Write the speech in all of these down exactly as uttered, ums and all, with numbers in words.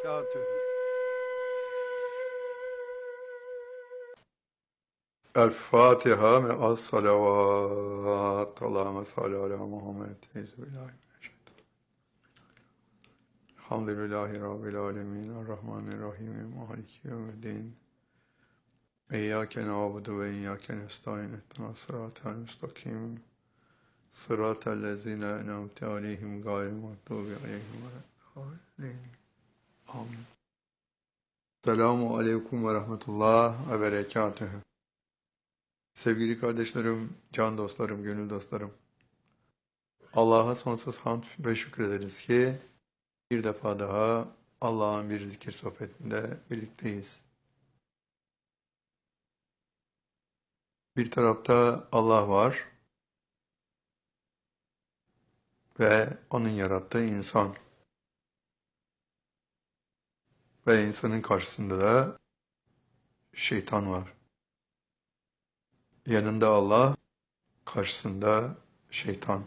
وبركاته. الفاتحة مع الصلوات. اللهم صل على محمد. الحمد لله رب العالمين الرحمن الرحيم مالك يوم الدين إياك نعبد وإياك نستعين اهدنا الصراط المستقيم صراط الذين أنعمت عليهم غير المغضوب عليهم ولا الضالين آمين. Selamun Aleyküm ve Rahmetullah ve Berekatühü. Sevgili kardeşlerim, can dostlarım, gönül dostlarım. Allah'a sonsuz hamd ve şükrederiz ki bir defa daha Allah'ın bir zikir sohbetinde birlikteyiz. Bir tarafta Allah var ve onun yarattığı insan. Ve insanın karşısında da şeytan var. Yanında Allah, karşısında şeytan.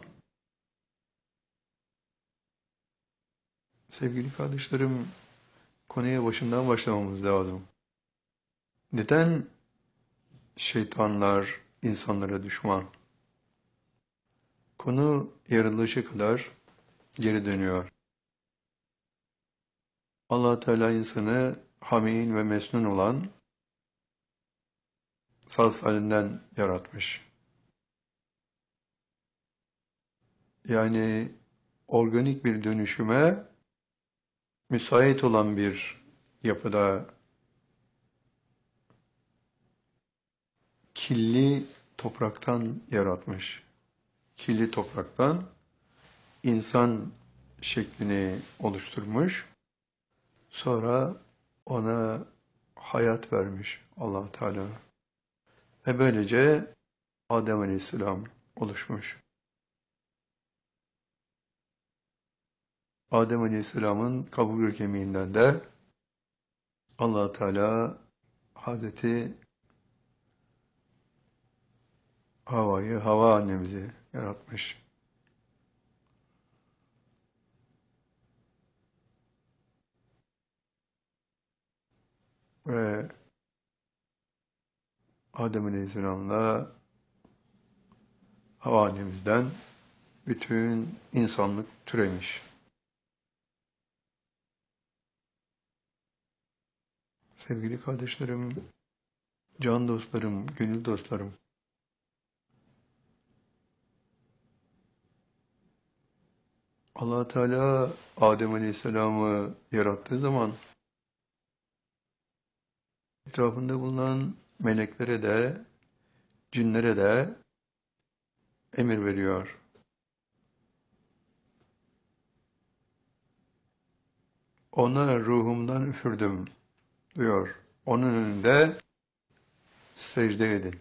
Sevgili kardeşlerim, konuya başından başlamamız lazım. Neden şeytanlar insanlara düşman? Konu yaratılışı kadar geri dönüyor. Allah Teala insanı hamin ve mesnun olan saz halinden yaratmış. Yani organik bir dönüşüme müsait olan bir yapıda kirli topraktan yaratmış. Kirli topraktan insan şeklini oluşturmuş. Sonra ona hayat vermiş Allah Teala. Ve böylece Adem Aleyhisselam oluşmuş. Adem Aleyhisselam'ın kaburga kemiğinden de Allah Teala Hazreti Havva'yı, Havva annemizi yaratmış. Ve Adem Aleyhisselam'la Havva annemizden bütün insanlık türemiş. Sevgili kardeşlerim, can dostlarım, gönül dostlarım, Allah Teala Adem Aleyhisselam'ı yarattığı zaman etrafında bulunan meleklere de, cinlere de emir veriyor. Ona ruhumdan üfürdüm diyor. Onun önünde secde edin.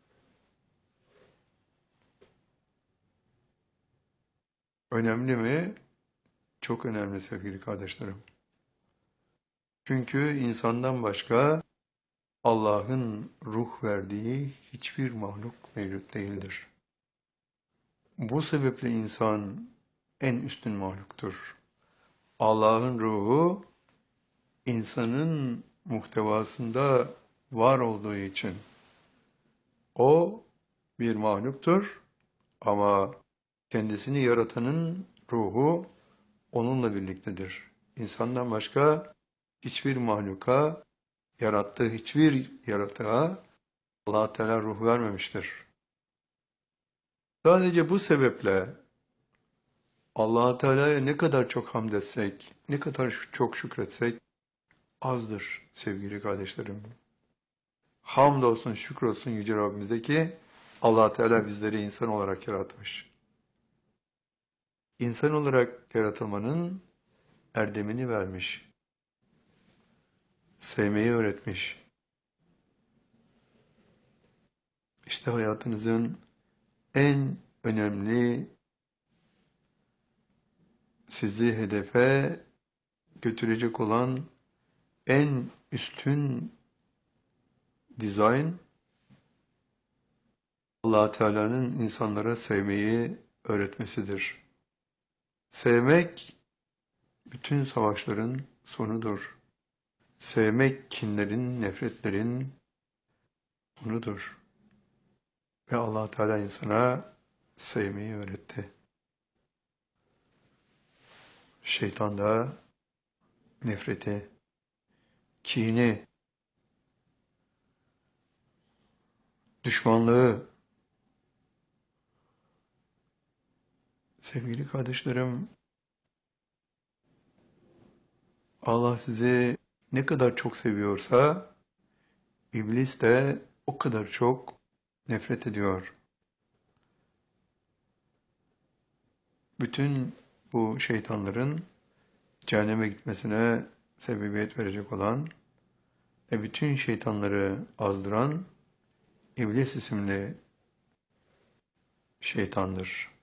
Önemli mi? Çok önemli sevgili kardeşlerim. Çünkü insandan başka Allah'ın ruh verdiği hiçbir mahluk mevcut değildir. Bu sebeple insan en üstün mahluktur. Allah'ın ruhu insanın muhtevasında var olduğu için o bir mahluktur ama kendisini yaratanın ruhu onunla birliktedir. İnsandan başka hiçbir mahluka, yarattığı hiçbir yaratığa Allah Teala ruh vermemiştir. Sadece bu sebeple Allah Teala'ya ne kadar çok hamd etsek, ne kadar çok şükretsek azdır sevgili kardeşlerim. Hamdolsun, şükrolsun Yüce Rabbimize ki Allah Teala bizleri insan olarak yaratmış. İnsan olarak yaratılmanın erdemini vermiş. Sevmeyi öğretmiş. İşte hayatınızın en önemli, sizi hedefe götürecek olan en üstün dizayn, Allah Teala'nın insanlara sevmeyi öğretmesidir. Sevmek, bütün savaşların sonudur. Sevmek kinlerin, nefretlerin sonudur. Ve Allah Teala insana sevmeyi öğretti. Şeytan da nefreti, kini, düşmanlığı. Sevgili kardeşlerim, Allah sizi ne kadar çok seviyorsa, iblis de o kadar çok nefret ediyor. Bütün bu şeytanların cehenneme gitmesine sebebiyet verecek olan ve bütün şeytanları azdıran iblis isimli şeytandır.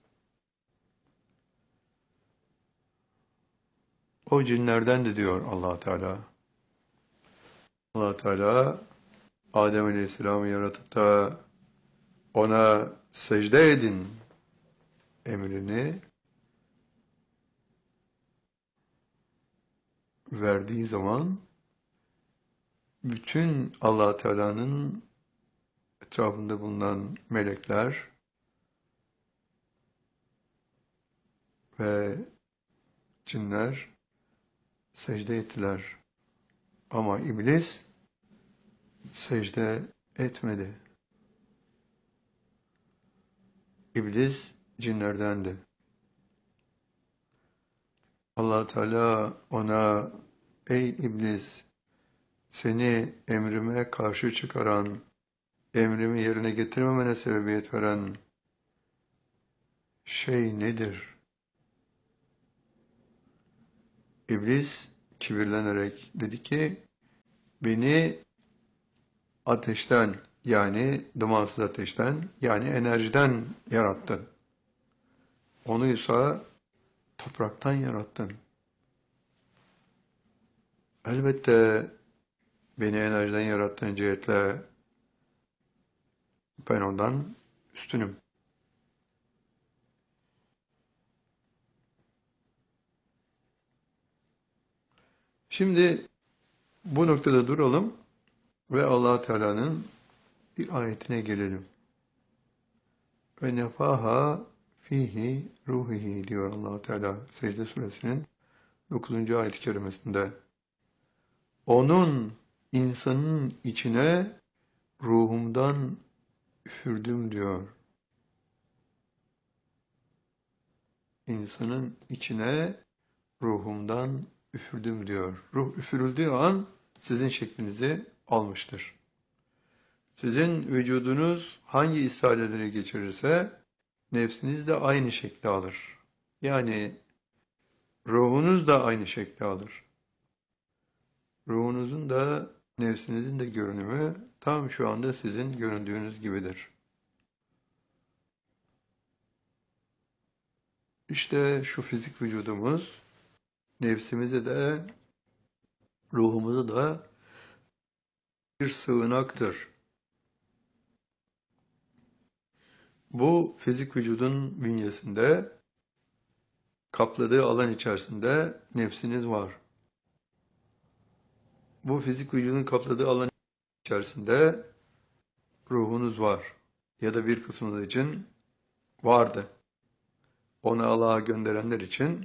O cinlerden de diyor Allah Teala. Allah Teala Adem Aleyhisselam'ı yaratıp da ona secde edin emrini verdiği zaman bütün Allah Teala'nın etrafında bulunan melekler ve cinler secde ettiler. Ama iblis secde etmedi. İblis cinlerdendi. Allah Teala ona, ey iblis, seni emrime karşı çıkaran, emrimi yerine getirmemene sebebiyet veren şey nedir? İblis kibirlenerek dedi ki, beni ateşten, yani dumansız ateşten, yani enerjiden yarattın. Onu ise topraktan yarattın. Elbette beni enerjiden yarattığın cihetle ben ondan üstünüm. Şimdi bu noktada duralım ve Allah Teala'nın bir ayetine gelelim. Ve nefaha fihi ruhihi diyor Allah Teala Secde Suresinin dokuzuncu ayet-i kerimesinde. Onun insanın içine ruhumdan üfürdüm diyor. İnsanın içine ruhumdan üfürdüm diyor. Ruh üfürüldüğü an sizin şeklinizi almıştır. Sizin vücudunuz hangi istihadeleri geçirirse nefsiniz de aynı şekli alır. Yani ruhunuz da aynı şekli alır. Ruhunuzun da nefsinizin de görünümü tam şu anda sizin göründüğünüz gibidir. İşte şu fizik vücudumuz nefsimize de ruhumuza da bir sığınaktır. Bu fizik vücudun bünyesinde kapladığı alan içerisinde nefsiniz var. Bu fizik vücudun kapladığı alan içerisinde ruhunuz var. Ya da bir kısmınız için vardı. Onu Allah'a gönderenler için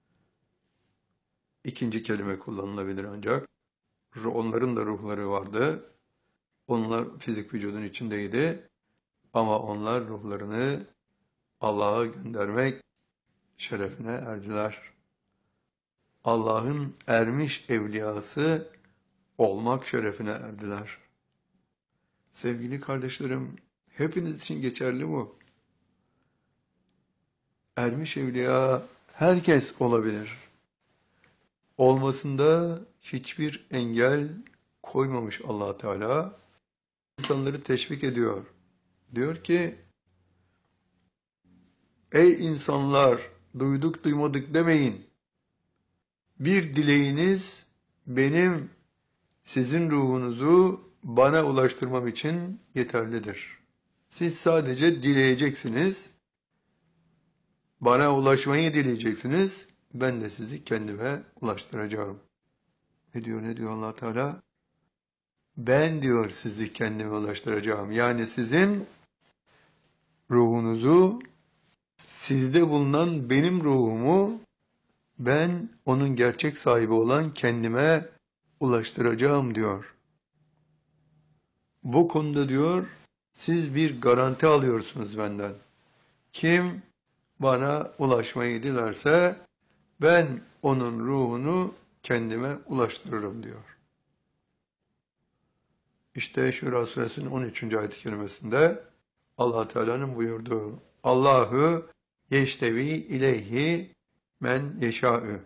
ikinci kelime kullanılabilir ancak. Onların da ruhları vardı. Onlar fizik vücudun içindeydi. Ama onlar ruhlarını Allah'a göndermek şerefine erdiler. Allah'ın ermiş evliyası olmak şerefine erdiler. Sevgili kardeşlerim, hepiniz için geçerli bu. Ermiş evliya herkes olabilir. Olmasında hiçbir engel koymamış Allah Teala. İnsanları teşvik ediyor. Diyor ki, ey insanlar, duyduk duymadık demeyin. Bir dileğiniz benim sizin ruhunuzu bana ulaştırmam için yeterlidir. Siz sadece dileyeceksiniz, bana ulaşmayı dileyeceksiniz, ben de sizi kendime ulaştıracağım. Ne diyor, ne diyor Allah Teala? Ben diyor sizi kendime ulaştıracağım. Yani sizin ruhunuzu, sizde bulunan benim ruhumu ben onun gerçek sahibi olan kendime ulaştıracağım diyor. Bu konuda diyor siz bir garanti alıyorsunuz benden. Kim bana ulaşmayı dilerse ben onun ruhunu kendime ulaştırırım diyor. İşte Şura suresinin on üçüncü ayet-i kerimesinde Allah Teala'nın buyurduğu Allahu yeştevi ileyhi men yeşâ'ü.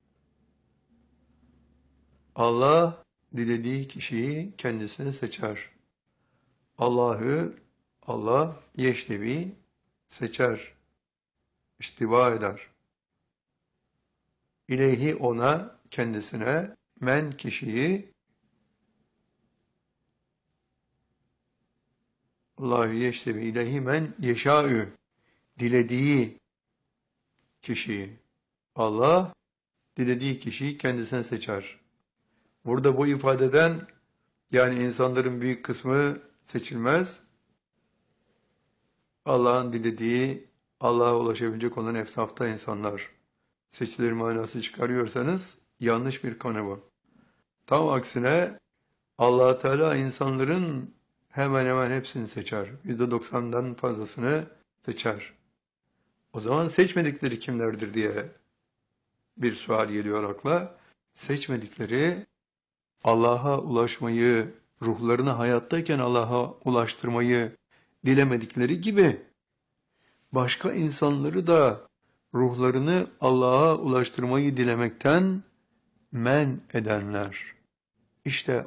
Allah dilediği kişiyi kendisine seçer. Allahu Allah yeştevi seçer, istiva eder. İleyhi ona, kendisine, men kişiyi, Allahu yeştevi ileyhi men yeşâ'ü, dilediği kişiyi. Allah dilediği kişiyi kendisine seçer. Burada bu ifadeden, yani insanların büyük kısmı seçilmez. Allah'ın dilediği, Allah'a ulaşabilecek olan efsafta insanlar seçilir manası çıkarıyorsanız yanlış bir konu bu. Tam aksine Allah Teala insanların hemen hemen hepsini seçer. yüzde doksandan fazlasını seçer. O zaman seçmedikleri kimlerdir diye bir sual geliyor akla. Seçmedikleri Allah'a ulaşmayı, ruhlarını hayattayken Allah'a ulaştırmayı dilemedikleri gibi başka insanları da ruhlarını Allah'a ulaştırmayı dilemekten men edenler. İşte